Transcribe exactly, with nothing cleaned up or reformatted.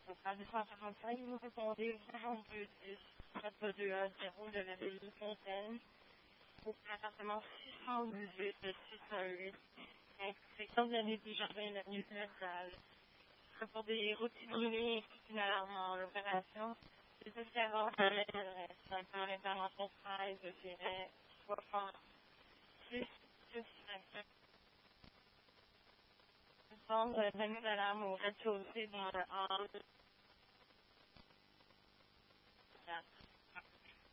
À deux cent quarante-cinq, vous répondez quarante-deux dix, quatre deux un zéro de la ville de Fontaine, au appartement six cent dix-huit de six cent huit, inspection de l'année du jardin de l'avenue de la Salle. Pour des routes brûlées ainsi qu'une alarme en opération, les escargots de l'adresse, un plan d'intervention treize, je dirais, soixante-six, six, cinq. Répondre de l'alarme au rez-de-chaussée dans le hall